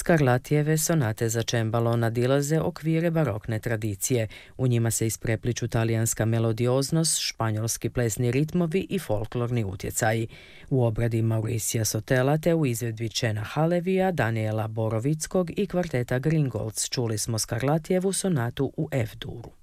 Scarlatijeve sonate za čembalo nadilaze okvire barokne tradicije. U njima se isprepliču talijanska melodioznost, španjolski plesni ritmovi i folklorni utjecaji. U obradi Mauricija Sotela te u izvedbi Čena Halevija, Daniela Borovickog i kvarteta Gringolds čuli smo Scarlatijevu sonatu u F-duru.